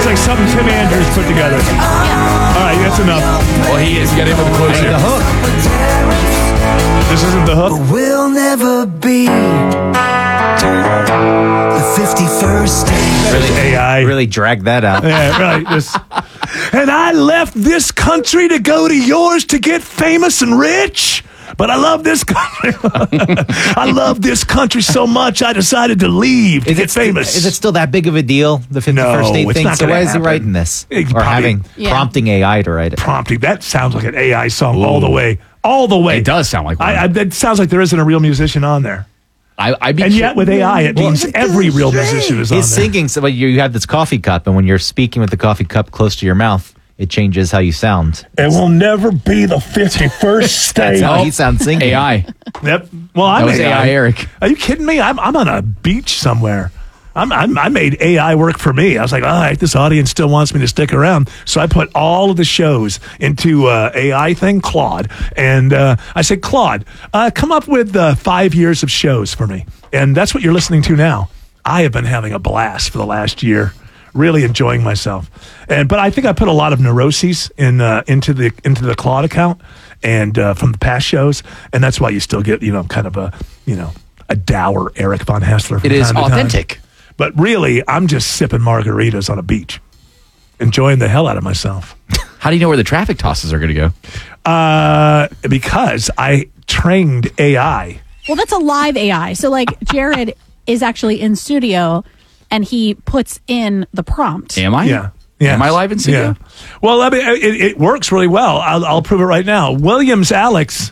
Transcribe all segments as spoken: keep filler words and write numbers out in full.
sounds like something Tim Andrews put together. All right, that's enough. Well, he is. Get in with the closer. The hook. This isn't the hook? We'll never be the fifty-first state. Really, A I. really drag that out. Yeah, right. This. And I left this country to go to yours to get famous and rich. But I love this country. I love this country so much, I decided to leave to Is get it st- famous. Is it still that big of a deal, the fifty-first No, state it's thing? not So gonna why is happen. he writing this? It or probably- having, Yeah. prompting A I to write it? Prompting. That sounds like an A I song all the way. All the way. It does sound like one. I, I, that sounds like there isn't a real musician on there. I, I'd be And yet with A I, it means every real musician is on He's there. singing, so you you have this coffee cup, and when you're speaking with the coffee cup close to your mouth, it changes how you sound. It will never be the fifty-first state. That's how he sounds singing. A I. Yep. Well, I'm That was A A I. I Eric. Are you kidding me? I'm, I'm on a beach somewhere. I'm, I'm, I made A I work for me. I was like, all right, this audience still wants me to stick around. So I put all of the shows into uh, A I thing, Claude. And uh, I said, Claude, uh, come up with uh, five years of shows for me. And that's what you're listening to now. I have been having a blast for the last year. Really enjoying myself. And But I think I put a lot of neuroses in uh, into the into the Claude account and uh, from the past shows. And that's why you still get, you know, kind of a, you know, a dour Eric Von Hassler from It is time to time. authentic. But really, I'm just sipping margaritas on a beach, enjoying the hell out of myself. How do you know where the traffic tosses are going to go? Uh, because I trained A I. Well, that's a live A I. So, like, Jared is actually in studio, and he puts in the prompt. Am I? Yeah. Yeah. Am I live in studio? Yeah. Well, I mean, it, it works really well. I'll, I'll prove it right now. Williams Alex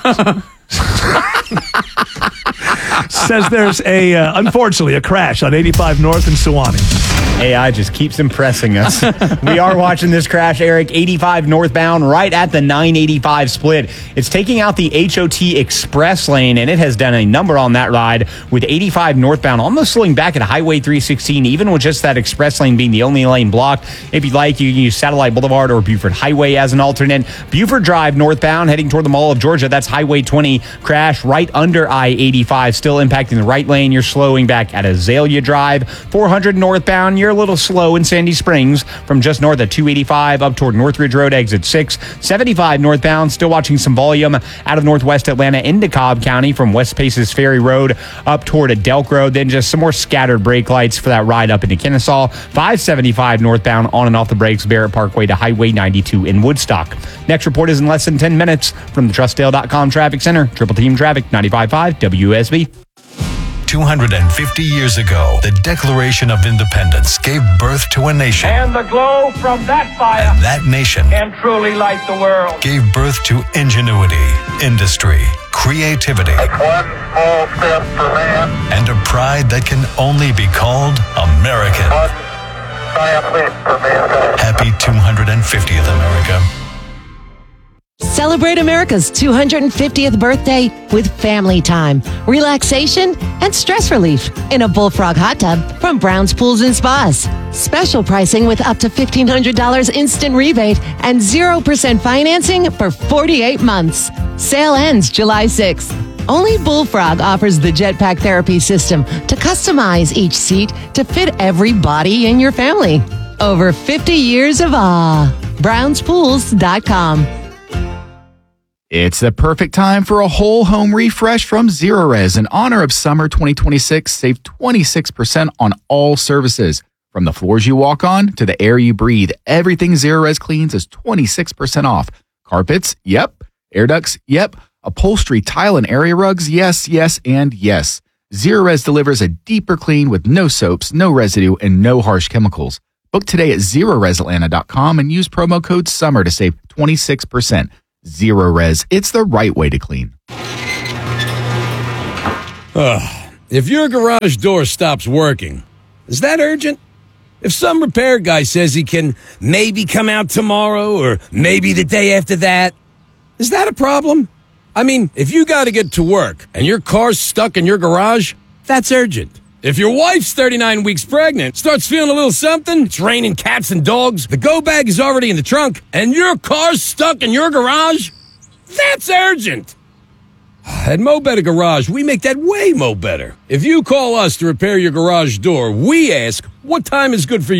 says there's a, uh, unfortunately, a crash on eighty-five North in Sewanee. A I just keeps impressing us. We are watching this crash, Eric, eighty-five northbound, right at the nine eighty-five split. It's taking out the H O T Express lane, and it has done a number on that ride with eighty-five northbound, almost slowing back at Highway three sixteen, even with just that express lane being the only lane blocked. If you'd like, you can use Satellite Boulevard or Buford Highway as an alternate. Buford Drive northbound, heading toward the Mall of Georgia. That's Highway twenty, crash right under I eighty-five, still impacting the right lane. You're slowing back at Azalea Drive. four hundred northbound, you're a little slow in Sandy Springs from just north of two eighty-five up toward Northridge Road, exit six. seventy-five northbound, still watching some volume out of northwest Atlanta into Cobb County from West Paces Ferry Road up toward Adelk Road. Then just some more scattered brake lights for that ride up into Kennesaw. five seventy-five northbound, on and off the brakes, Barrett Parkway to Highway ninety-two in Woodstock. Next report is in less than ten minutes from the Trustdale dot com Traffic Center. Triple Team Traffic, ninety-five point five W S B. two hundred fifty years ago, the Declaration of Independence gave birth to a nation. And the glow from that fire And that nation can truly light the world. gave birth to ingenuity, industry, creativity, One small step for man, and a pride that can only be called American. one giant leap for mankind. Happy two hundred fiftieth, America. Celebrate America's two hundred fiftieth birthday with family time, relaxation, and stress relief in a Bullfrog hot tub from Brown's Pools and Spas. Special pricing with up to fifteen hundred dollars instant rebate and zero percent financing for forty-eight months. Sale ends July sixth. Only Bullfrog offers the Jetpack Therapy System to customize each seat to fit every body in your family. Over fifty years of awe. Browns Pools dot com. It's the perfect time for a whole home refresh from Zerorez. In honor of summer twenty twenty-six, save twenty-six percent on all services. From the floors you walk on to the air you breathe, everything Zerorez cleans is twenty-six percent off. Carpets? Yep. Air ducts? Yep. Upholstery, tile, and area rugs? Yes, yes, and yes. Zerorez delivers a deeper clean with no soaps, no residue, and no harsh chemicals. Book today at Zerorez Atlanta dot com and use promo code SUMMER to save twenty-six percent. Zerorez, it's the right way to clean. Ugh. If your garage door stops working, is that urgent? If some repair guy says he can maybe come out tomorrow or maybe the day after that, is that a problem? I mean, if you got to get to work and your car's stuck in your garage, that's urgent. If your wife's thirty-nine weeks pregnant, starts feeling a little something, it's raining cats and dogs, the go bag is already in the trunk, and your car's stuck in your garage, that's urgent. At Mo Better Garage, we make that way mo better. If you call us to repair your garage door, we ask, what time is good for you?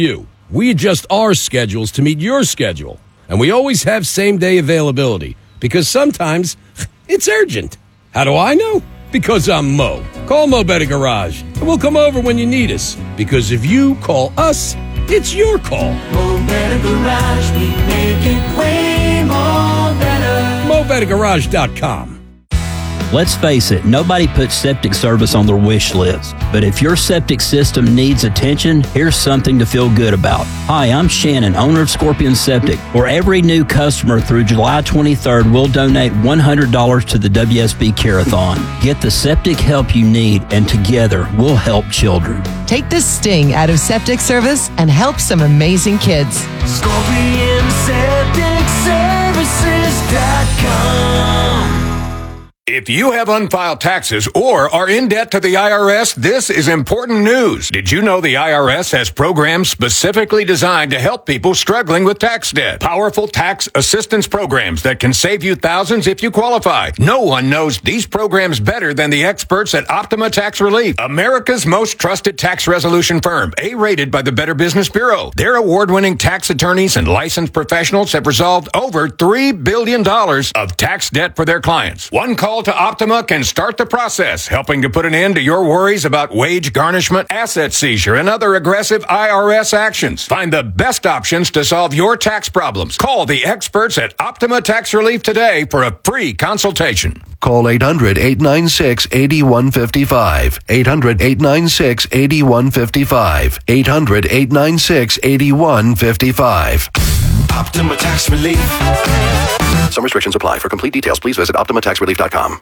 We adjust our schedules to meet your schedule, and we always have same-day availability because sometimes it's urgent. How do I know? Because I'm Mo. Call Mo Better Garage, and we'll come over when you need us. Because if you call us, it's your call. Mo Better Garage, we make it way more better. Mo Better Garage dot com. Let's face it, nobody puts septic service on their wish list. But if your septic system needs attention, here's something to feel good about. Hi, I'm Shannon, owner of Scorpion Septic, where every new customer through July twenty-third will donate one hundred dollars to the W S B Care-a-thon. Get the septic help you need, and together we'll help children. Take the sting out of septic service and help some amazing kids. Scorpion Septic Services dot com. If you have unfiled taxes or are in debt to the I R S, this is important news. Did you know the I R S has programs specifically designed to help people struggling with tax debt? Powerful tax assistance programs that can save you thousands if you qualify. No one knows these programs better than the experts at Optima Tax Relief, America's most trusted tax resolution firm, A-rated by the Better Business Bureau. Their award-winning tax attorneys and licensed professionals have resolved over three billion dollars of tax debt for their clients. One call to Optima can start the process, helping to put an end to your worries about wage garnishment, asset seizure, and other aggressive I R S actions. Find the best options to solve your tax problems. Call the experts at Optima Tax Relief today for a free consultation. Call eight hundred, eight nine six, eight one five five. eight hundred, eight nine six, eight one five five. eight hundred, eight nine six, eight one five five. Optima Tax Relief. Some restrictions apply. For complete details, please visit Optima Tax Relief dot com.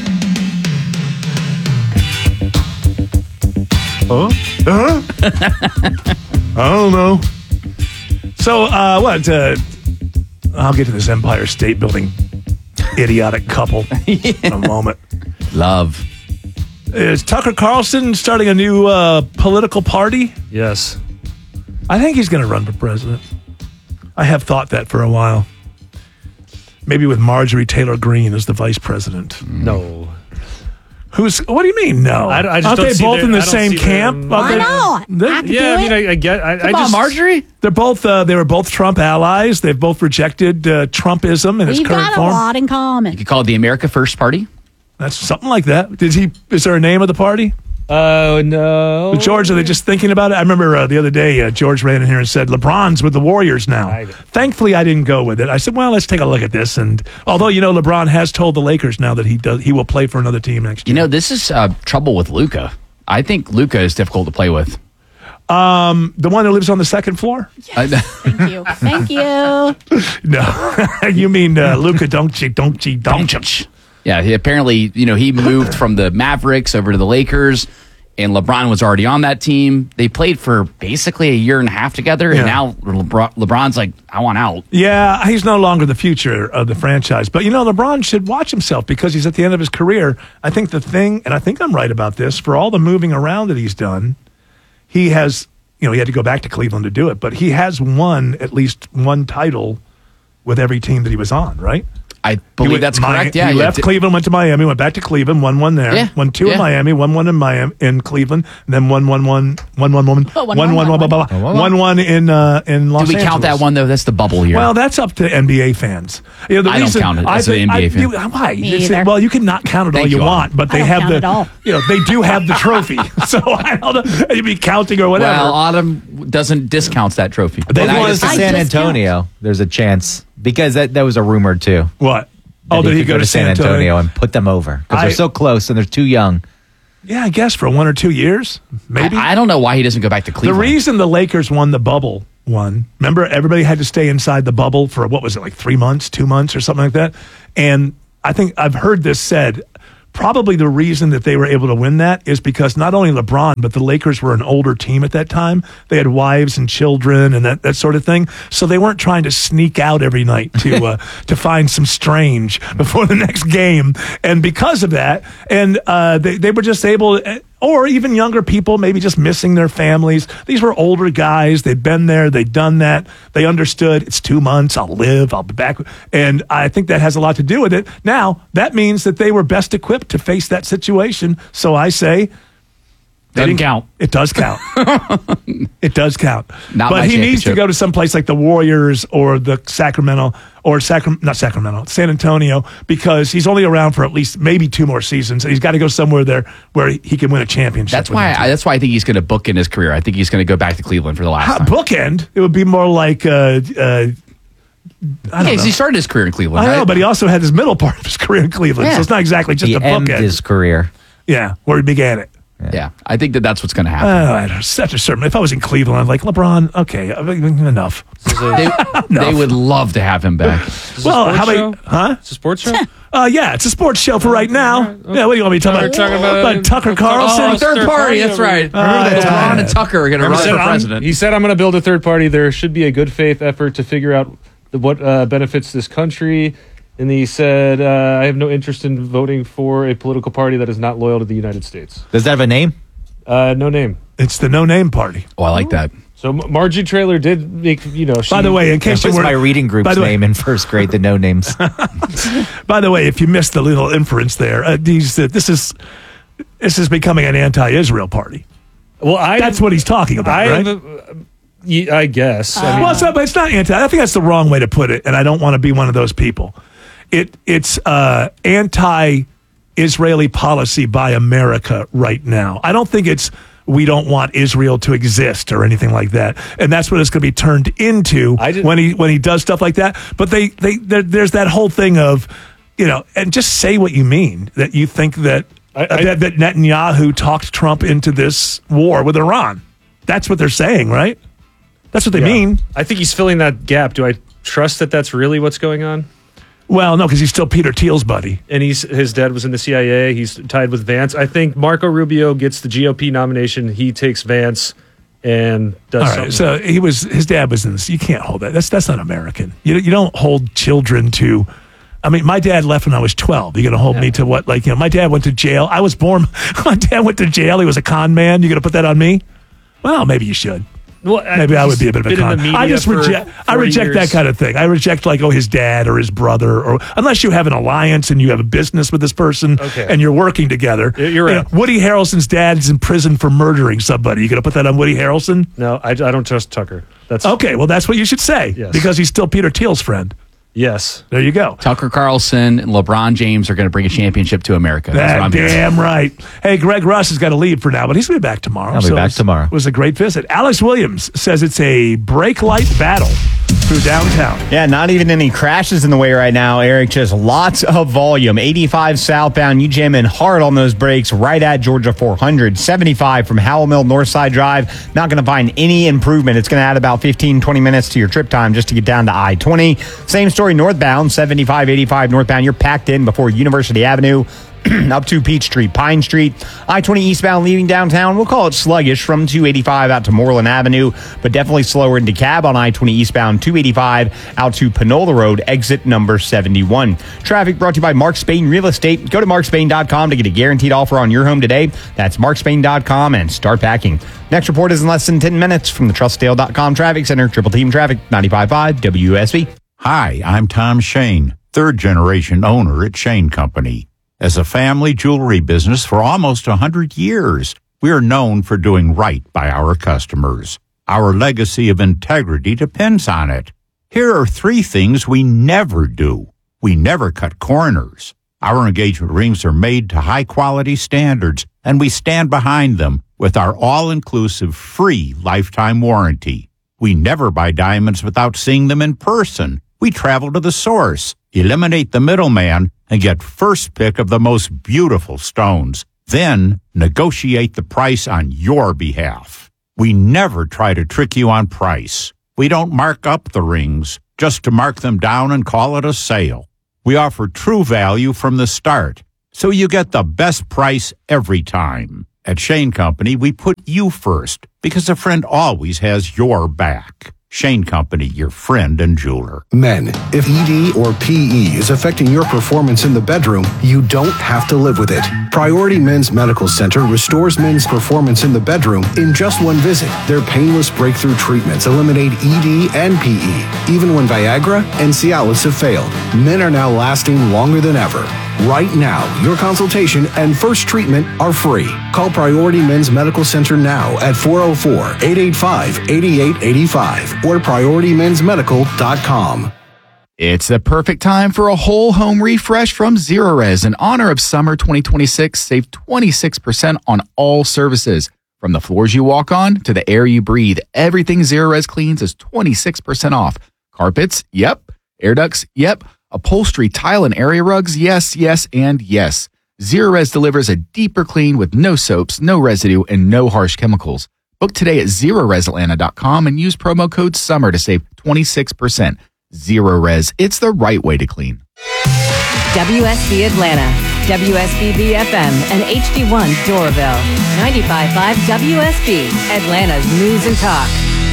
Huh? Huh? I don't know. So, uh, what? Uh, I'll get to this Empire State Building idiotic couple in a moment. Love. Is Tucker Carlson starting a new uh, political party? Yes. I think he's going to run for president. I have thought that for a while. Maybe with Marjorie Taylor Greene as the vice president. No. Who's? What do you mean? No, I, I just aren't don't they see both their- in the I don't same see camp? them- Aren't Why they- not? they- I could Yeah, do I mean, it. I, I get. I, I Come on, just Marjorie. They're both. Uh, they were both Trump allies. They've both rejected uh, Trumpism in its We've current got a form. lot in common. You could call it the America First Party. That's something like that. Did he? Is there a name of the party? Oh no, George. Are they just thinking about it? I remember uh, the other day, uh, George ran in here and said, "LeBron's with the Warriors now." Thankfully, I didn't go with it. I said, "Well, let's take a look at this." And although you know, LeBron has told the Lakers now that he does, he will play for another team next You year. know, this is uh, trouble with Luka. I think Luka is difficult to play with. Um, the one that lives on the second floor. Yes. Thank you. Thank you. No, you mean uh, Luka Doncic? Doncic? Doncic? Yeah, he apparently, you know, he moved from the Mavericks over to the Lakers, and LeBron was already on that team. They played for basically a year and a half together, and Yeah. now LeBron, LeBron's like, I want out. Yeah, he's no longer the future of the franchise. But, you know, LeBron should watch himself because he's at the end of his career. I think the thing, and I think I'm right about this, for all the moving around that he's done, he has, you know, he had to go back to Cleveland to do it, but he has won at least one title with every team that he was on, right? I He believe went- that's Mi- correct. Yeah, he you left did- Cleveland, went to Miami, went back to Cleveland, won one there, Yeah, won two yeah. in Miami, won one in Miami in Cleveland, and then one one one one one one Oh, one one, one one, one one, blah, blah, blah, one one in uh, in Los Do we Angeles. count that one, though? That's the bubble here. Well, that's up to N B A fans. You know, the I don't reason count it I as an think- N B A I- fan. you- why? Me It's- either. well, you can not count it all Thank you, you, want, but I they don't have count the it all. you know they do have the trophy. So I don't know. You'd be counting or whatever. well, Autumn doesn't discount that trophy. They Well, want goes to I San just Antonio. There's a chance because that, that was a rumor too. what? That Oh, did he could go to San Antonio? and put them over because I- they're so close and they're too young? Yeah, I guess for one or two years, maybe. I, I don't know why he doesn't go back to The Cleveland. reason the Lakers won the bubble one, remember everybody had to stay inside the bubble for what was it, like three months, two months or something like that? And I think I've heard this said, probably the reason that they were able to win that is because not only LeBron, but the Lakers were an older team at that time. They had wives and children and that, that sort of thing. So they weren't trying to sneak out every night to uh, to find some strange before the next game. And because of that, and uh, they, they were just able or even younger people maybe just missing their families. These were older guys. They'd been there. They'd done that. They understood it's two months. I'll live. I'll be back. And I think that has a lot to do with it. Now, that means that they were best equipped to face that situation. So I say Doesn't count. It does count. It does count. Not but my he needs to championship. go to some place like the Warriors or the Sacramento or Sacram- not Sacramento, San Antonio, because he's only around for at least maybe two more seasons, and he's got to go somewhere there where he can win a championship. That's with why. them. I, that's why I think he's going to book in his career. I think he's going to go back to Cleveland for the last How- time. bookend. It would be more like. Uh, uh, I don't Yeah, know. he started his career in Cleveland. I right? know, but he also had his middle part of his career in Cleveland, Yeah. so it's not exactly just He a ended bookend. his career. Yeah, where he began it. Yeah, I think that that's what's going to happen. Oh, I don't know, such a certain. If I was in Cleveland, I'm like LeBron. Okay, I mean, enough. they, they would love to have him back. Well, how about huh? It's a sports show. Uh, yeah, it's a sports show for right now. Yeah, what do you want me to talk We're about? talking about- About Tucker Carlson? Oh, Third party, that's right. Remember that yeah. LeBron and Tucker are going to Remember run said, for I'm- president. He said, "I'm going to build a third party. There should be a good faith effort to figure out the, what uh, benefits this country." And he said, uh, "I have no interest in voting for a political party that is not loyal to the United States." Does that have a name? Uh, no name. It's the No Name Party. Oh, I like that. So M- Margie Trailer did make, you know. She, By the way, in case That you was were my reading group's by the way- name in first grade. The no names. By the way, if you missed the little inference there, uh, these uh, this is this is becoming an anti-Israel party. well, I That's what he's talking about, I, right? uh, y- I guess. I mean, well, it's not, but it's not anti. I think that's the wrong way to put it, and I don't want to be one of those people. It it's uh, anti-Israeli policy by America right now. I don't think it's we don't want Israel to exist or anything like that, and that's what it's going to be turned into I did- when he when he does stuff like that. But they they there, there's that whole thing of you know, and just say what you mean, that you think that I- I- that, that Netanyahu talked Trump into this war with Iran. That's what they're saying, right? That's what they yeah. mean. I think he's filling that gap. Do I trust that that's really what's going on? Well, no, because he's still Peter Thiel's buddy. And he's his dad was in the C I A. He's tied with Vance. I think Marco Rubio gets the G O P nomination. He takes Vance and does All something. right, so he was his dad was in this. You can't hold that. That's that's not American. You you don't hold children to. I mean, my dad left when I was twelve. You're going to hold me to what? Like, you know, my dad went to jail. I was born. My dad went to jail. He was a con man. You're going to put that on me? Well, maybe you should. Well, Maybe I would be a bit of a been in con. the media I just for reject. I forty reject that years. kind of thing. I reject like, oh, his dad or his brother, or unless you have an alliance and you have a business with this person Okay. and you're working together. You're- you're You right. know, Woody Harrelson's dad is in prison for murdering somebody. You going to put that on Woody Harrelson? No, I, I don't trust Tucker. That's Okay, well, that's what you should say Yes. because he's still Peter Thiel's friend. yes. There you go. Tucker Carlson and LeBron James are going to bring a championship to America. That's what Ah, I'm hearing. damn right. Hey, Greg Russ has got to leave for now, but he's going to be back tomorrow. I'll be So back it was- tomorrow. It was a great visit. Alex Williams says it's a brake light battle through downtown. Yeah, not even any crashes in the way right now, Eric. Just lots of volume. eighty-five southbound, you jamming hard on those brakes right at Georgia four hundred. seventy-five from Howell Mill Northside Drive. Not going to find any improvement. It's going to add about fifteen, twenty minutes to your trip time just to get down to I twenty. Same story northbound, seventy-five, eighty-five northbound. You're packed in before University Avenue. Up to Peachtree, Pine Street, I twenty eastbound leaving downtown. We'll call it sluggish from two eighty-five out to Moreland Avenue, but definitely slower into DeKalb on I twenty eastbound, two eighty-five out to Panola Road, exit number seventy-one. Traffic brought to you by Mark Spain Real Estate. Go to mark spain dot com to get a guaranteed offer on your home today. That's mark spain dot com and start packing. Next report is in less than ten minutes from the trust dale dot com Traffic Center. Triple Team Traffic, ninety-five point five W S B. Hi, I'm Tom Shane, third generation owner at Shane Company. As a family jewelry business for almost one hundred years, we are known for doing right by our customers. Our legacy of integrity depends on it. Here are three things we never do. We never cut corners. Our engagement rings are made to high-quality standards, and we stand behind them with our all-inclusive free lifetime warranty. We never buy diamonds without seeing them in person. We travel to the source, eliminate the middleman, and get first pick of the most beautiful stones. Then negotiate the price on your behalf. We never try to trick you on price. We don't mark up the rings just to mark them down and call it a sale. We offer true value from the start, so you get the best price every time. At Shane Company, we put you first because a friend always has your back. Shane Company, your friend and jeweler. Men, if E D or P E is affecting your performance in the bedroom, you don't have to live with it. Priority Men's Medical Center restores men's performance in the bedroom in just one visit. Their painless breakthrough treatments eliminate E D and P E. Even when Viagra and Cialis have failed, men are now lasting longer than ever. Right now, your consultation and first treatment are free. Call Priority Men's Medical Center now at four oh four, eight eight five, eight eight eight five or priority mens medical dot com. It's the perfect time for a whole home refresh from Zerorez. In honor of summer twenty twenty-six, save twenty-six percent on all services. From the floors you walk on to the air you breathe, everything Zerorez cleans is twenty-six percent off. Carpets? Yep. Air ducts? Yep. Upholstery, tile, and area rugs? Yes, yes, and yes. Zerorez delivers a deeper clean with no soaps, no residue, and no harsh chemicals. Book today at Zerorez Atlanta dot com and use promo code SUMMER to save twenty-six percent. Zerorez, it's the right way to clean. W S B Atlanta, W S B B F M, and H D one Doraville. ninety-five point five W S B, Atlanta's news and talk.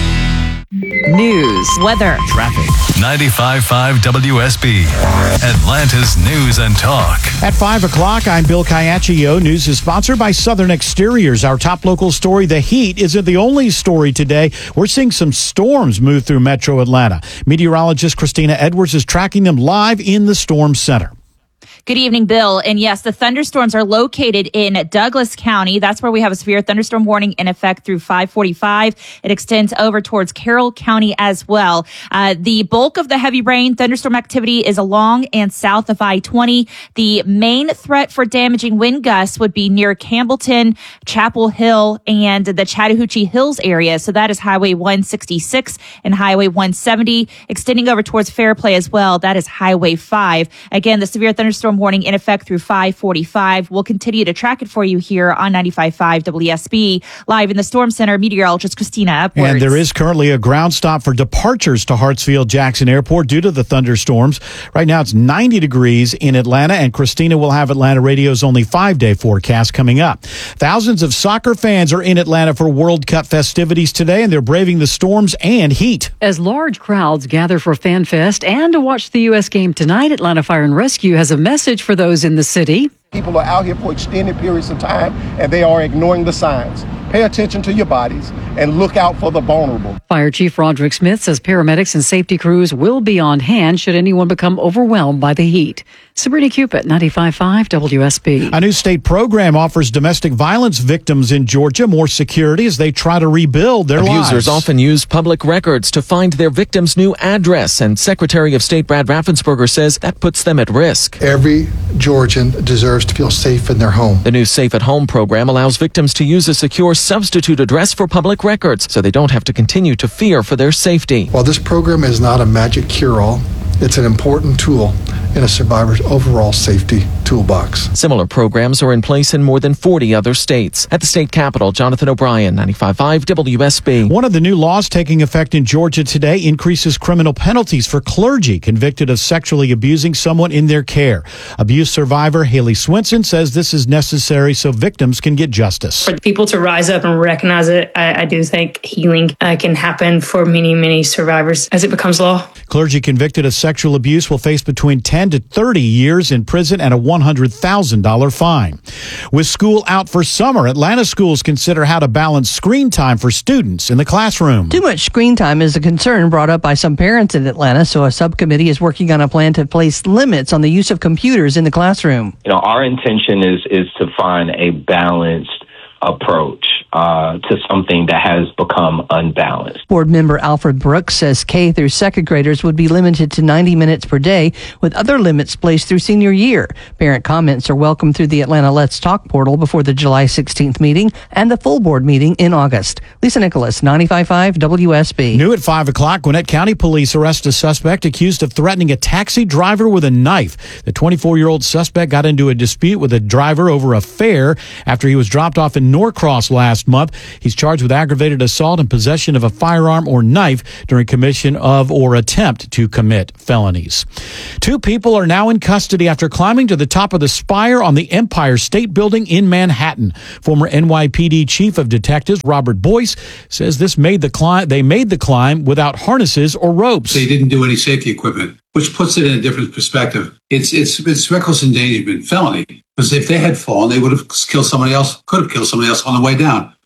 News, weather, traffic. ninety-five point five W S B, Atlanta's news and talk. At five o'clock, I'm Bill Caiaccio. News is sponsored by Southern Exteriors. Our top local story, the heat, isn't the only story today. We're seeing some storms move through metro Atlanta. Meteorologist Christina Edwards is tracking them live in the storm center. Good evening, Bill. And yes, the thunderstorms are located in Douglas County. That's where we have a severe thunderstorm warning in effect through five forty-five. It extends over towards Carroll County as well. Uh, the bulk of the heavy rain thunderstorm activity is along and south of I twenty. The main threat for damaging wind gusts would be near Campbellton, Chapel Hill, and the Chattahoochee Hills area. So that is Highway one sixty-six and Highway one seventy, extending over towards Fairplay as well. That is Highway five. Again, the severe thunderstorm warning in effect through five forty-five. We'll continue to track it for you here on ninety-five point five W S B. Live in the Storm Center, meteorologist Christina Edwards. And there is currently a ground stop for departures to Hartsfield-Jackson Airport due to the thunderstorms. Right now it's ninety degrees in Atlanta, and Christina will have Atlanta Radio's only five-day forecast coming up. Thousands of soccer fans are in Atlanta for World Cup festivities today, and they're braving the storms and heat. As large crowds gather for Fan Fest and to watch the U S game tonight, Atlanta Fire and Rescue has a message for those in the city. People are out here for extended periods of time, and they are ignoring the signs. Pay attention to your bodies and look out for the vulnerable. Fire Chief Roderick Smith says paramedics and safety crews will be on hand should anyone become overwhelmed by the heat. Sabrina Cupid, ninety-five point five W S B. A new state program offers domestic violence victims in Georgia more security as they try to rebuild their lives. Abusers often use public records to find their victim's new address, and Secretary of State Brad Raffensperger says that puts them at risk. Every Georgian deserves to feel safe in their home. The new Safe at Home program allows victims to use a secure substitute address for public records so they don't have to continue to fear for their safety. While this program is not a magic cure-all, it's an important tool in a survivor's overall safety toolbox. Similar programs are in place in more than forty other states. At the state capitol, Jonathan O'Brien, ninety-five point five W S B. One of the new laws taking effect in Georgia today increases criminal penalties for clergy convicted of sexually abusing someone in their care. Abuse survivor Haley Swinson says this is necessary so victims can get justice. For people to rise up and recognize it, I, I do think healing uh, can happen for many, many survivors as it becomes law. Clergy convicted of sexual abuse will face between ten to thirty years in prison and a one hundred thousand dollars fine. With school out for summer, Atlanta schools consider how to balance screen time for students in the classroom. Too much screen time is a concern brought up by some parents in Atlanta, so a subcommittee is working on a plan to place limits on the use of computers in the classroom. You know, our intention is is to find a balanced approach uh, to something that has become unbalanced. Board member Alfred Brooks says K through second graders would be limited to ninety minutes per day, with other limits placed through senior year. Parent comments are welcome through the Atlanta Let's Talk portal before the July sixteenth meeting and the full board meeting in August. Lisa Nicholas, ninety-five point five W S B. New at five o'clock, Gwinnett County Police arrest a suspect accused of threatening a taxi driver with a knife. The twenty-four-year-old suspect got into a dispute with a driver over a fare after he was dropped off in Norcross last month. He's charged with aggravated assault and possession of a firearm or knife during commission of or attempt to commit felonies. Two people are now in custody after climbing to the top of the spire on the Empire State Building in Manhattan. Former N Y P D Chief of Detectives Robert Boyce says this made the climb, they made the climb without harnesses or ropes. They didn't do any safety equipment, which puts it in a different perspective. It's it's it's reckless endangerment felony, because if they had fallen, they would have killed somebody else, could have killed somebody else on the way down.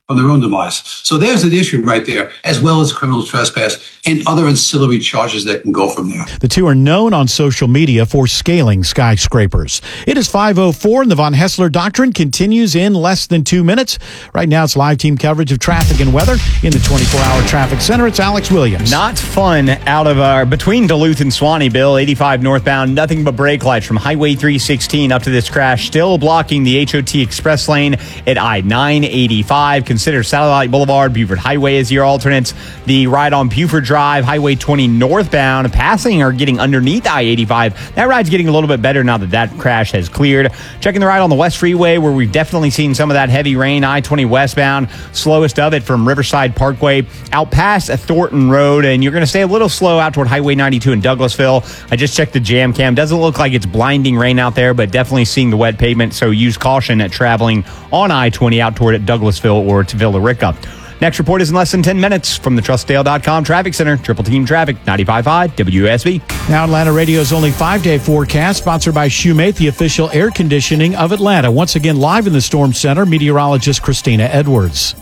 from their own demise. So there's an issue right there, as well as criminal trespass and other ancillary charges that can go from there. The two are known on social media for scaling skyscrapers. It is five oh four, and the Von Hessler Doctrine continues in less than two minutes. Right now, it's live team coverage of traffic and weather in the twenty-four hour traffic center. It's Alex Williams. Not fun out of uh, between Duluth and Swanee, Bill, eighty-five northbound. Nothing but brake lights from Highway three sixteen up to this crash. Still blocking the H O T Express lane at I nine eighty-five. Consider Satellite Boulevard, Buford Highway as your alternates. The ride on Buford Drive, Highway twenty northbound, passing or getting underneath I eighty-five. That ride's getting a little bit better now that that crash has cleared. Checking the ride on the West Freeway, where we've definitely seen some of that heavy rain. I twenty westbound, slowest of it from Riverside Parkway out past Thornton Road, and you're going to stay a little slow out toward Highway ninety-two in Douglasville. I just checked the jam cam. Doesn't look like it's blinding rain out there, but definitely seeing the wet pavement, so use caution at traveling on I twenty out toward Douglasville or to Villa Rica. Next report is in less than ten minutes from the Trustdale dot com Traffic Center. Triple Team Traffic, ninety-five point five W S B. Now Atlanta Radio's only five-day forecast, sponsored by Shoemate, the official air conditioning of Atlanta. Once again, live in the Storm Center, meteorologist Christina Edwards.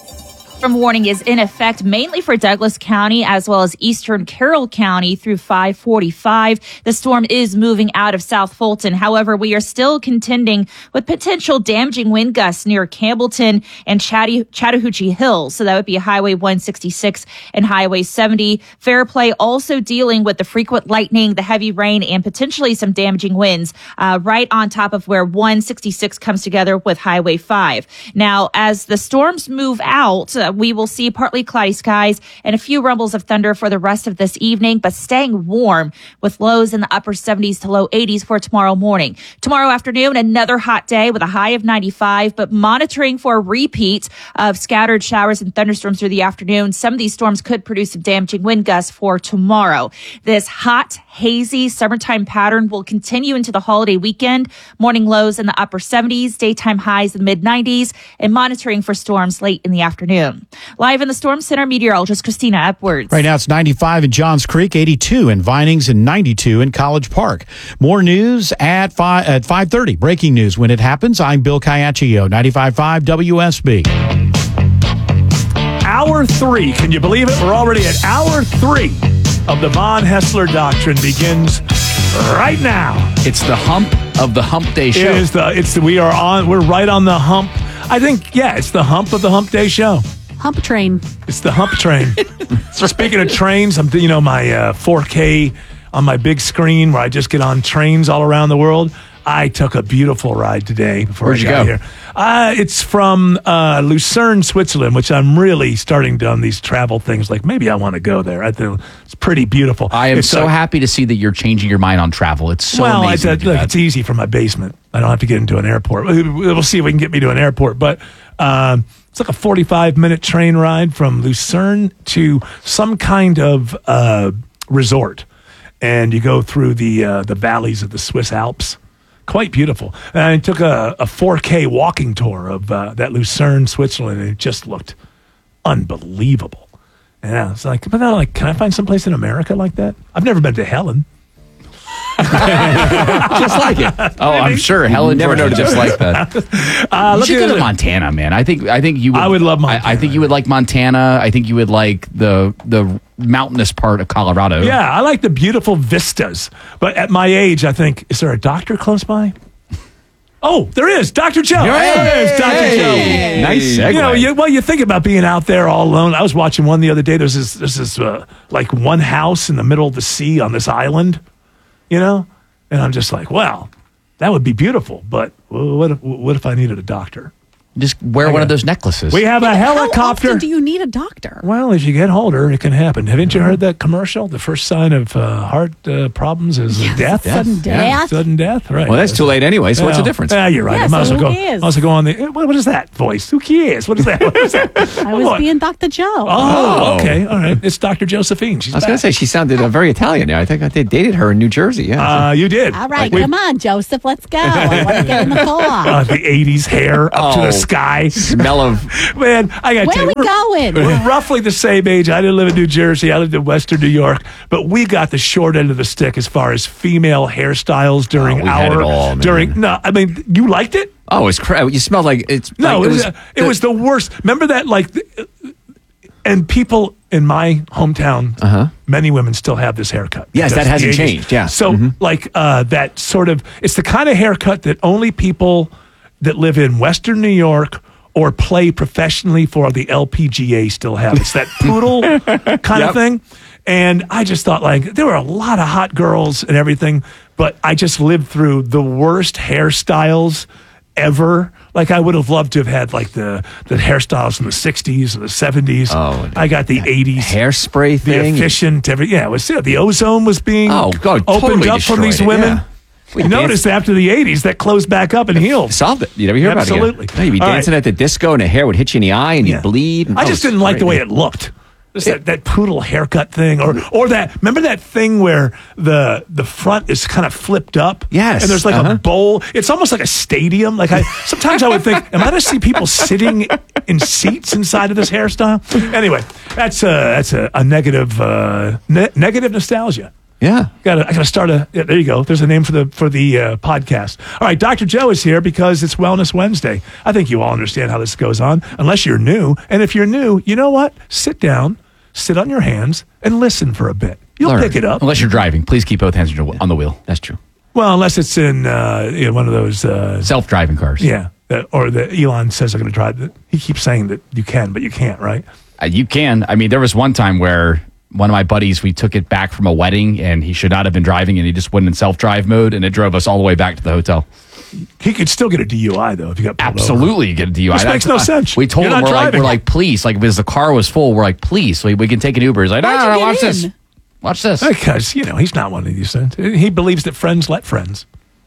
Storm warning is in effect mainly for Douglas County as well as eastern Carroll County through five forty-five. The storm is moving out of South Fulton. However, we are still contending with potential damaging wind gusts near Campbellton and Chattahoochee, Chattahoochee Hills. So that would be Highway one sixty-six and Highway seventy. Fairplay also dealing with the frequent lightning, the heavy rain, and potentially some damaging winds uh, right on top of where one sixty-six comes together with Highway five. Now, as the storms move out, uh, we will see partly cloudy skies and a few rumbles of thunder for the rest of this evening, but staying warm with lows in the upper seventies to low eighties for tomorrow morning. Tomorrow afternoon, another hot day with a high of ninety-five, but monitoring for a repeat of scattered showers and thunderstorms through the afternoon. Some of these storms could produce some damaging wind gusts for tomorrow. This hot, hazy summertime pattern will continue into the holiday weekend. Morning lows in the upper seventies, daytime highs in the mid nineties, and monitoring for storms late in the afternoon. Live in the Storm Center, meteorologist Christina Edwards. Right now it's ninety-five in Johns Creek, eighty-two in Vinings, and ninety-two in College Park. More news at five at five thirty. Breaking news when it happens. I'm Bill Caiaccio, ninety-five point five W S B. Hour three. Can you believe it? We're already at hour three of the Von Hessler Doctrine begins right now. It's the hump of the hump day show. It is the, it's the, we are on, we're right on the hump. I think, yeah, it's the hump of the hump day show. Hump train. It's the hump train. So speaking of trains, I'm, you know, my uh, four K on my big screen where I just get on trains all around the world. I took a beautiful ride today before Where'd I you got go? here. Uh, it's from uh, Lucerne, Switzerland, which I'm really starting to on these travel things. Like maybe I want to go there. I think it's pretty beautiful. I am it's so uh, happy to see that you're changing your mind on travel. It's so well, amazing. It's, to do look, that. it's easy from my basement. I don't have to get into an airport. We'll see if we can get me to an airport. But um, it's like a forty-five minute train ride from Lucerne to some kind of uh, resort. And you go through the uh, the valleys of the Swiss Alps. Quite beautiful. And I took a, a four K walking tour of uh, that Lucerne, Switzerland, and it just looked unbelievable. And I was like, but then I'm like, can I find someplace in America like that? I've never been to Helen. Just like it. Oh, I'm sure Helen never know just like that. Uh, you look should at go to it. Montana, man. I think I think you. Would, I would love Montana. I, I think you would like Montana. I think you would like the the mountainous part of Colorado. Yeah, I like the beautiful vistas. But at my age, I think, is there a doctor close by? Oh, there is. Doctor Joe. Hey, There's Doctor hey. Joe. Nice segue. You know, you, well, you think about being out there all alone. I was watching one the other day. There's this, there's this uh, like one house in the middle of the sea on this island, you know? And I'm just like, wow, that would be beautiful. But what if, what if I needed a doctor? Just wear one of those necklaces. We have a How helicopter. often do you need a doctor? Well, as you get older, it can happen. Haven't you heard that commercial? The first sign of uh, heart uh, problems is death. Sudden death. Sudden death, right. Well, that's too late anyway, so what's the difference? Yeah, you're right. Yeah, I might so as well who go, cares? might as well go on the, what, what is that voice? Who cares? What is that? What is that? I was What? being Doctor Joe. Oh, Oh. okay. All right. It's Doctor Josephine. She's I was going back. to say, she sounded uh, very Italian. I think I did, dated her in New Jersey. Yeah. Uh, you did. All right, We- come on, Joseph, let's go. I want to get in the car. Uh, the eighties hair up to Oh, the This guy. Smell of. Man, I got to Where tell are you. we going? We're roughly the same age. I didn't live in New Jersey. I lived in Western New York. But we got the short end of the stick as far as female hairstyles during Oh, we our. had it all, man. during No, I mean, you liked it? Oh, it's crap. You smelled like it's. No, like, it, was, it was the worst. Remember that, like, the- and people in my hometown, Uh-huh. many women still have this haircut. Yes, that Because hasn't the eighties. changed, yeah. So, Mhm. like, uh, that sort of, it's the kind of haircut that only people that live in Western New York or play professionally for the L P G A still have. It's that poodle kind Yep. of thing. And I just thought, like, there were a lot of hot girls and everything, but I just lived through the worst hairstyles ever. Like, I would have loved to have had like the the hairstyles from the sixties or the seventies. Oh, I got the eighties hairspray the thing. efficient. Every yeah, it was yeah, the ozone was being Oh, God, opened totally up from destroyed these it, women. yeah. We You danced- noticed after the eighties that closed back up and healed. Solved it. You never hear Absolutely. about it again. No, you'd be All right. dancing at the disco and the hair would hit you in the eye and Yeah. you'd bleed. and- I oh, just it's didn't like the way great. it looked. Just that, that poodle haircut thing, or or that remember that thing where the the front is kind of flipped up. Yes, and there's like uh-huh. a bowl. It's almost like a stadium. Like I sometimes I would think, am I going to see people sitting in seats inside of this hairstyle? Anyway, that's a that's a, a negative uh, ne- negative nostalgia. Yeah. Got I got to start a. Yeah, there you go. There's a name for the for the uh, podcast. All right, Doctor Joe is here because it's Wellness Wednesday. I think you all understand how this goes on, unless you're new. And if you're new, you know what? Sit down, sit on your hands, and listen for a bit. You'll Learn. pick it up. Unless you're driving, please keep both hands on your- on the wheel. That's true. Well, unless it's in uh, you know, one of those uh, self-driving cars. Yeah, that, or that Elon says they're going to drive. That he keeps saying that you can, but you can't, right? Uh, you can. I mean, there was one time where one of my buddies, we took it back from a wedding, and he should not have been driving, and he just went in self-drive mode, and it drove us all the way back to the hotel. He could still get a D U I though if you got pulled Absolutely, over. you get a D U I. Which makes no That's- uh, sense. We told You're him not we're like, driving. we're like, please, like because the car was full, we're like, please, we, we can take an Uber. He's like, no, Why'd no, you no, get watch this, in? watch this. Because you know he's not one of these things. He believes that friends let friends.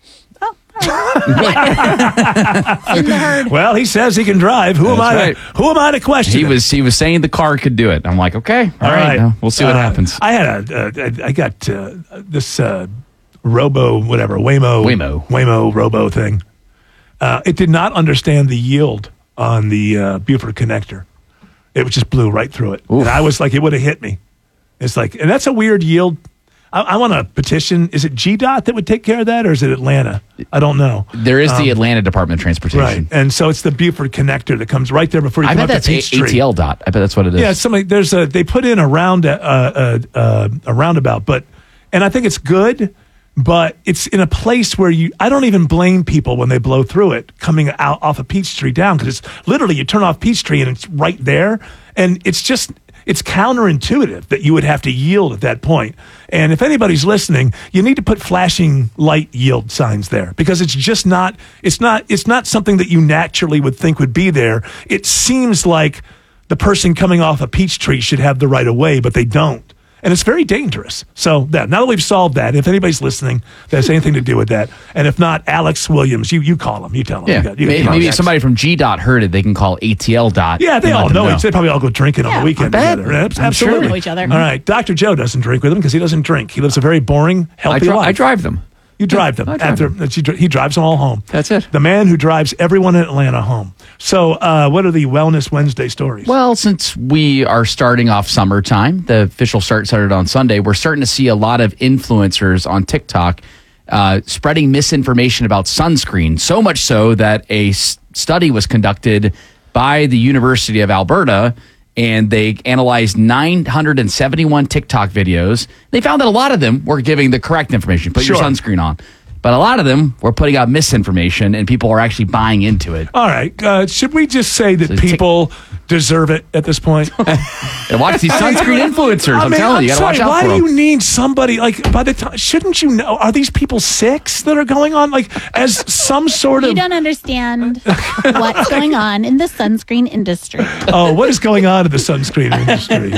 Well, he says he can drive. Who am That's I? right. To, who am I to question? He him? was he was saying the car could do it. I'm like, okay, all right, now we'll see what Uh, happens. I had a, uh, I got uh, this uh, Robo, whatever, Waymo, Waymo. Waymo Robo thing. Uh, it did not understand the yield on the uh, Buford connector. It just blew right through it, and I was like, it would have hit me. It's like, and that's a weird yield. I, I want to petition. Is it G DOT that would take care of that, or is it Atlanta? I don't know. There is the Um, Atlanta Department of Transportation. Right, and so it's the Buford connector that comes right there before you I come bet up that's to A- Peachtree. ATL dot. I bet that's what it is. Yeah, somebody there's a they put in a round uh, uh, uh, a roundabout, but and I think it's good, but it's in a place where you I don't even blame people when they blow through it coming out off of Peachtree down because it's literally you turn off Peachtree and it's right there, and it's just. It's counterintuitive that you would have to yield at that point. And if anybody's listening, you need to put flashing light yield signs there because it's just not it's not it's not something that you naturally would think would be there. It seems like the person coming off a Peachtree should have the right of way, but they don't. And it's very dangerous. So that now that we've solved that, if anybody's listening that has anything to do with that, and if not, Alex Williams, you you call him, you tell him. Yeah, You got- you got maybe, maybe if contacts. somebody from G DOT heard it, they can call A T L dot. Yeah, they and let all them know, each. They probably all go drinking on the weekend I bet. together. Abs- I'm sure. Absolutely. Know each other. All right. Doctor Joe doesn't drink with him because he doesn't drink. He lives a very boring, healthy I, dri- life. I drive them. You drive them. I drive after them. He, dri- he drives them all home. That's it. The man who drives everyone in Atlanta home. So, uh, what are the Wellness Wednesday stories? Well, since we are starting off summertime, the official start started on Sunday, we're starting to see a lot of influencers on TikTok uh, spreading misinformation about sunscreen, so much so that a s- study was conducted by the University of Alberta, and they analyzed nine hundred seventy-one TikTok videos. They found that a lot of them were giving the correct information, put your Sure. sunscreen on. But a lot of them were putting out misinformation, and people are actually buying into it. All right. Uh, should we just say that people deserve it at this point? And watch these sunscreen influencers. I I'm mean, telling you, you got to sorry, watch out why for do them. you need somebody like by the time? Shouldn't you know? Are these people six that are going on like as some sort You of? don't understand what's going on in the sunscreen industry. Oh, what is going on in the sunscreen industry?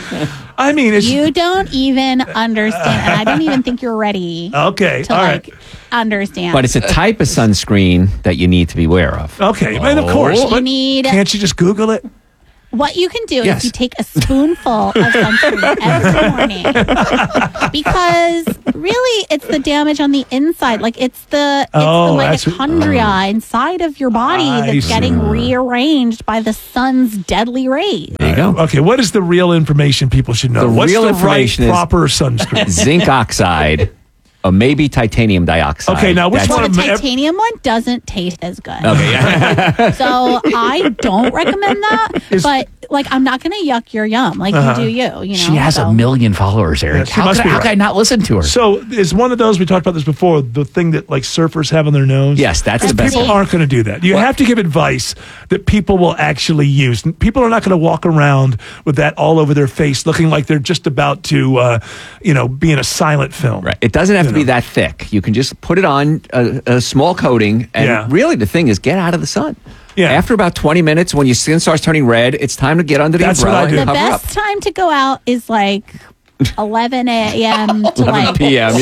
I mean, it's You don't even understand, and I don't even think you're ready okay. to All like right. understand. But it's a type of sunscreen that you need to be aware of. Okay, and of course, You but need- can't you just Google it? what you can do Yes. is you take a spoonful of sunscreen every morning. Because really, it's the damage on the inside. Like, it's the, it's Oh, the that's- mitochondria inside of your body I that's see. getting rearranged by the sun's deadly rays. There you go. Okay, what is the real information people should know? The What's real the information right is- proper sunscreen? Zinc oxide, or maybe titanium dioxide. Okay, now which That's- one Well, of the them? titanium one doesn't taste as good. Okay, yeah. So I don't recommend that. Is- but like, I'm not going to yuck your yum. Like, Uh-huh. you do you. You know. She has so. a million followers, Yeah, Eric. she how must could, I, be how could I right. not listen to her? So is one of those, we talked about this before, the thing that like surfers have on their nose? Yes, that's the And best people one. aren't going to do that. You have to give advice that people will actually use. People are not going to walk around with that all over their face looking like they're just about to, uh, you know, be in a silent film. Right. It doesn't have You to be know. that thick. You can just put it on a, a small coating, and Yeah. really the thing is get out of the sun. Yeah. After about twenty minutes, when your skin starts turning red, it's time to get under the That's what umbrella I do. and The cover best up. time to go out is like eleven a.m. to like p m,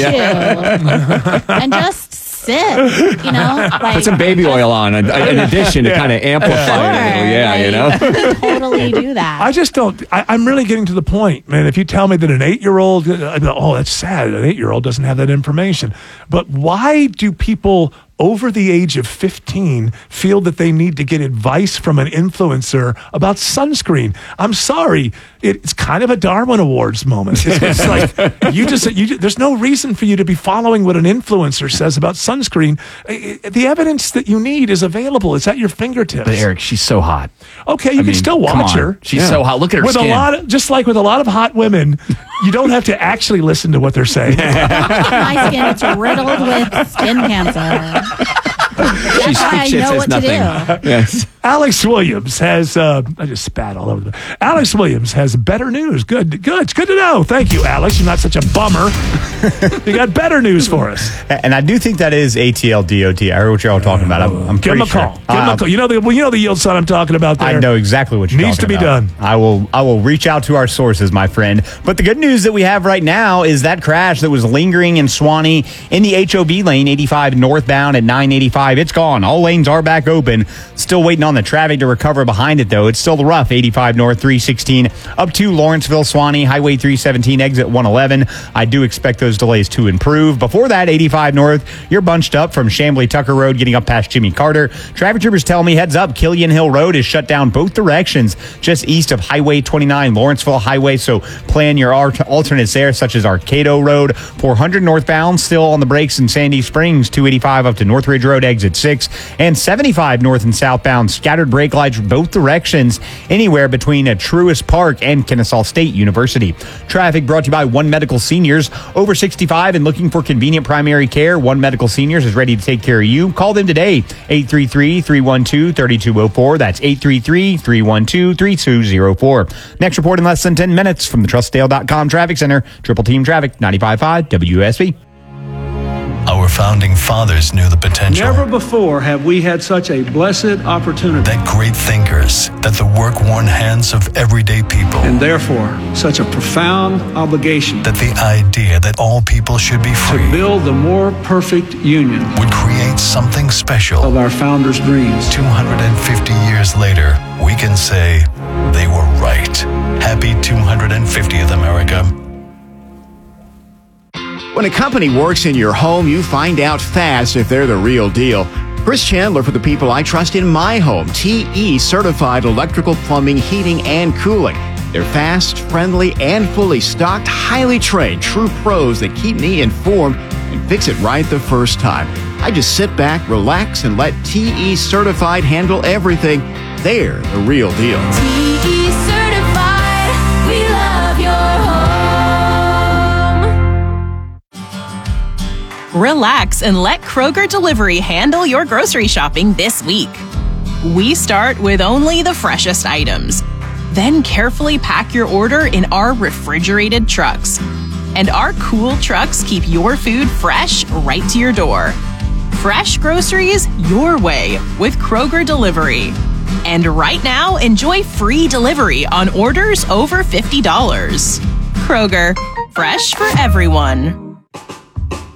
yeah. two. And just sit, you know? Like, Put some baby oil on in in addition to Yeah. kind of amplify it a little. Yeah, you know. like, totally do that. I just don't. I, I'm really getting to the point, man. If you tell me that an eight-year-old, I'd be like, oh, that's sad. An eight-year-old doesn't have that information. But why do people over the age of fifteen feel that they need to get advice from an influencer about sunscreen? I'm sorry, it's kind of a Darwin Awards moment. It's, it's like you just you. There's no reason for you to be following what an influencer says about sunscreen. I- I- The evidence that you need is available. It's at your fingertips. But Eric, she's so hot. Okay, you I can mean, still come watch on. her. She's so hot. Look at her with skin. a lot of, just like with a lot of hot women, you don't have to actually listen to what they're saying. My skin, it's riddled with skin cancer. That's She why I speaks shit, know says what nothing. to do. Yes. Alex Williams has. Uh, I just spat all over the. Alex Williams has better news. Good, good. It's good to know. Thank you, Alex. You're not such a bummer. You got better news for us. And I do think that is A T L D O T. I heard what you're all talking about. I'm, I'm Give him pretty a call. sure. Give him a Um, call. You know the. Well, you know the yield sign I'm talking about. There. I know exactly what you're Needs talking to be about. done. I will I will reach out to our sources, my friend. But the good news that we have right now is that crash that was lingering in Swanee in the H O B lane, eighty-five northbound at nine eighty-five. It's gone. All lanes are back open. Still waiting on the traffic to recover behind it, though. It's still the rough eighty-five north, three sixteen up to Lawrenceville, Swanee, Highway three seventeen, exit one eleven. I do expect those delays to improve. Before that, eighty-five north, you're bunched up from Chamblee Tucker Road, getting up past Jimmy Carter. Traffic troopers tell me heads up, Killian Hill Road is shut down both directions, just east of Highway twenty-nine, Lawrenceville Highway. So plan your alt- alternates there, such as Arcado Road. four hundred northbound, still on the brakes in Sandy Springs, two eighty-five up to Northridge Road, exit six, and seventy-five north and southbound, scattered brake lights both directions, anywhere between uh, Truist Park and Kennesaw State University. Traffic brought to you by One Medical Seniors. Over sixty-five and looking for convenient primary care, One Medical Seniors is ready to take care of you. Call them today, eight three three, three one two, three two zero four. That's eight three three, three one two, three two zero four. Next report in less than ten minutes from the trust dale dot com Traffic Center. Triple Team Traffic, ninety-five point five W S B. Our founding fathers knew the potential. Never before have we had such a blessed opportunity. That great thinkers, that the work-worn hands of everyday people. And therefore, such a profound obligation. That the idea that all people should be free. To build the more perfect union. Would create something special. Of our founders' dreams. two hundred fifty years later, we can say they were right. Happy two hundred fiftieth, America. When a company works in your home, you find out fast if they're the real deal. Chris Chandler for the people I trust in my home. T E certified electrical, plumbing, heating, and cooling. They're fast, friendly, and fully stocked, highly trained, true pros that keep me informed and fix it right the first time. I just sit back, relax, and let T E certified handle everything. They're the real deal. T E certified, we love your home. Relax and let Kroger Delivery handle your grocery shopping this week. We start with only the freshest items, then carefully pack your order in our refrigerated trucks. And our cool trucks keep your food fresh right to your door. Fresh groceries your way with Kroger Delivery. And right now, enjoy free delivery on orders over fifty dollars. Kroger, fresh for everyone.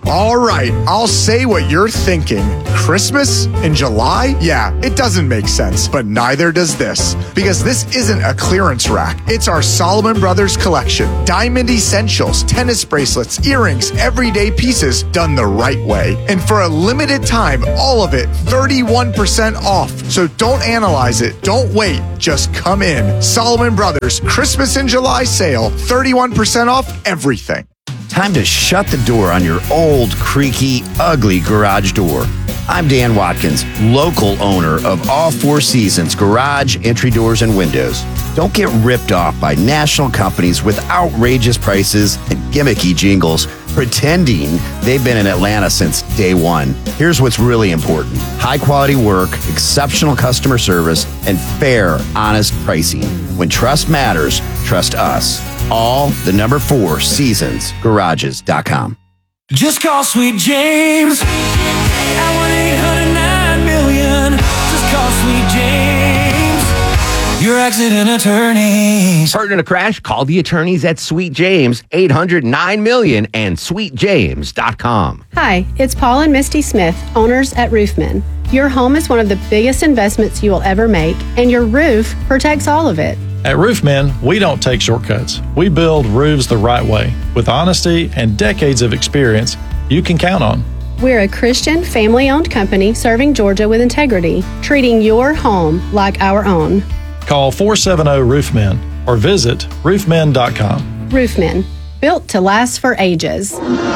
All right, I'll say what you're thinking. Christmas in July? Yeah, it doesn't make sense, but neither does this. Because this isn't a clearance rack. It's our Solomon Brothers collection. Diamond essentials, tennis bracelets, earrings, everyday pieces done the right way. And for a limited time, all of it thirty-one percent off. So don't analyze it. Don't wait. Just come in. Solomon Brothers Christmas in July sale. thirty-one percent off everything. Time to shut the door on your old, creaky, ugly garage door. I'm Dan Watkins, local owner of All Four Seasons Garage, Entry Doors, and Windows. Don't get ripped off by national companies with outrageous prices and gimmicky jingles, pretending they've been in Atlanta since day one. Here's what's really important. High-quality work, exceptional customer service, and fair, honest pricing. When trust matters, trust us. All the number four seasons garages dot com. Just call Sweet James at one eight hundred nine million. Just call Sweet James, your accident attorneys. Hurt in a crash? Call the attorneys at Sweet James, eight hundred nine million and sweet james dot com. Hi, it's Paul and Misty Smith, owners at Roofman. Your home is one of the biggest investments you will ever make, and your roof protects all of it. At Roofmen, we don't take shortcuts. We build roofs the right way with honesty and decades of experience you can count on. We're a Christian, family-owned company serving Georgia with integrity, treating your home like our own. Call four seven zero Roofmen or visit roofmen dot com. Roofmen, built to last for ages.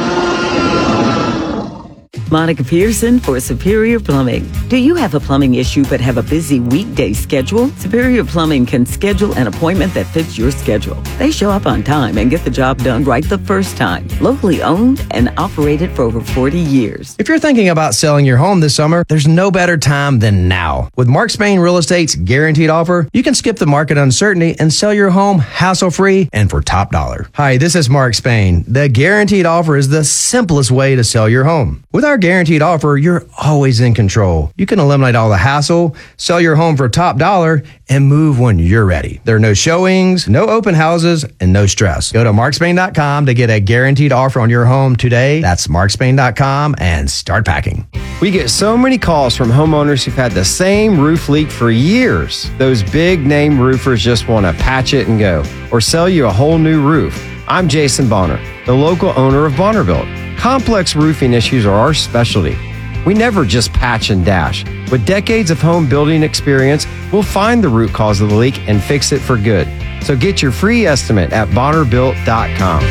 Monica Pearson for Superior Plumbing. Do you have a plumbing issue but have a busy weekday schedule? Superior Plumbing can schedule an appointment that fits your schedule. They show up on time and get the job done right the first time. Locally owned and operated for over forty years. If you're thinking about selling your home this summer, there's no better time than now. With Mark Spain Real Estate's guaranteed offer, you can skip the market uncertainty and sell your home hassle-free and for top dollar. Hi, this is Mark Spain. The guaranteed offer is the simplest way to sell your home. With our guaranteed offer, you're always in control. You can eliminate all the hassle, sell your home for top dollar, and move when you're ready. There are no showings, no open houses, and no stress. Go to mark spain dot com to get a guaranteed offer on your home today. That's mark spain dot com and start packing. We get so many calls from homeowners who've had the same roof leak for years. Those big name roofers just want to patch it and go, or sell you a whole new roof. I'm Jason Bonner, the local owner of Bonnerbuilt. Complex roofing issues are our specialty. We never just patch and dash. With decades of home building experience, we'll find the root cause of the leak and fix it for good. So get your free estimate at bonner built dot com.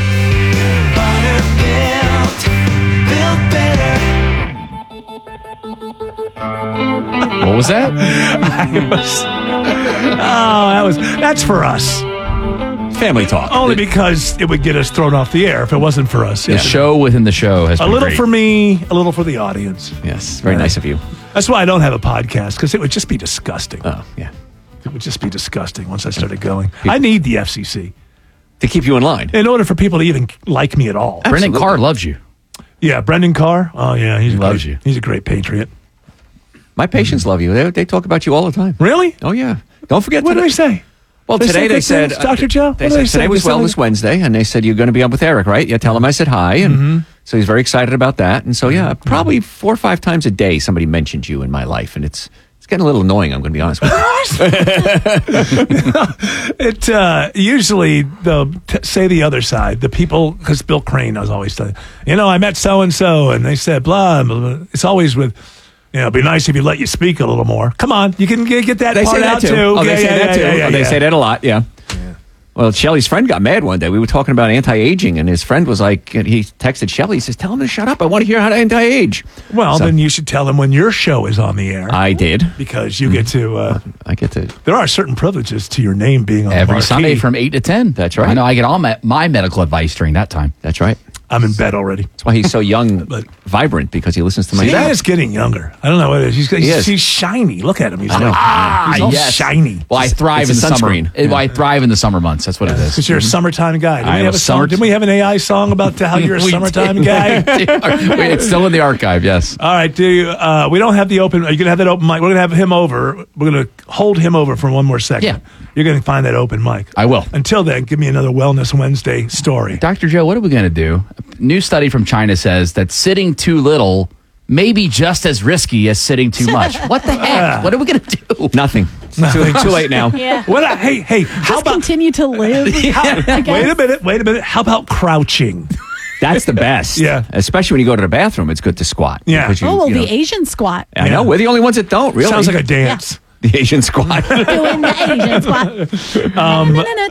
What was that? I was, oh, that was that's for us. Family talk. Only because it would get us thrown off the air if it wasn't for us. The show within the show has a been little great. for me, a little for the audience. Yes, very nice of you. That's why I don't have a podcast, because it would just be disgusting. Oh, yeah. It would just be disgusting once I started going. I need the F C C to keep you in line in order for people to even like me at all. Absolutely. Brendan Carr loves you. Yeah, Brendan Carr. Oh yeah, he loves great, you. He's a great patriot. My patients love you. They, they talk about you all the time. Really? Oh yeah. Don't forget. What did they say? Well, They today say they good said, things, Doctor Joe? They What do said they say? today was They said Wellness Wednesday, and they said you're going to be on with Eric, right? You tell him I said hi, and Mm-hmm. so he's very excited about that. And so yeah, probably four or five times a day somebody mentions you in my life, and it's it's getting a little annoying. I'm going to be honest with you. It uh, usually they'll t- say the other side. The people, because Bill Crane was always saying, you know, I met so and so, and they said blah, blah, blah. It's always with, you know, it'd be nice if you let you speak a little more. Come on, you can get, get that They part say that out too. too. Oh, Yeah, they say yeah, that yeah, too. yeah, yeah, Oh, they yeah. say that a lot. Yeah. Well, Shelly's friend got mad one day. We were talking about anti-aging, and his friend was like, and he texted Shelly. He says, "Tell him to shut up. I want to hear how to anti-age." Well, So- then you should tell them when your show is on the air. I did. Because you get to. Uh, I get to. There are certain privileges to your name being on the Every marquee. Sunday from eight to ten. That's right. I know I get all my, my medical advice during that time. That's right. I'm in bed already. That's why he's so young, vibrant, because he listens to my See, show. that is getting younger. I don't know what it is. He's, he's, He is. he's shiny. Look at him. He's I know. like, ah, he's all yes. shiny. Well, I thrive it's in a the summer. sunscreen. Eh, well, I thrive in the summer months. That's what it is. Because you're a summertime guy. Didn't I we am have a a song? summer- Didn't we have an A I song about how you're a We summertime did. guy? Wait, it's still in the archive, yes. All right, do you, uh, we don't have the open. Are you going to have that open mic? We're going to have him over. We're going to hold him over for one more second. Yeah. You're going to find that open mic. I will. Until then, give me another Wellness Wednesday story. Doctor Joe, what are we going to do? new study from China says that sitting too little may be just as risky as sitting too much. What the heck? What are we going to do? Nothing. Too, too late now. Yeah. What? a- Hey, hey. How Just about? continue to live. I guess. Wait a minute. Wait a minute. How about crouching? That's the best. Yeah. Especially when you go to the bathroom, it's good to squat. Yeah. because you- Oh, well, you know- the Asian squat. I know. We're the only ones that don't, really. Sounds like a dance. The Asian squat. Doing the Asian squat. Um, Na, na, na,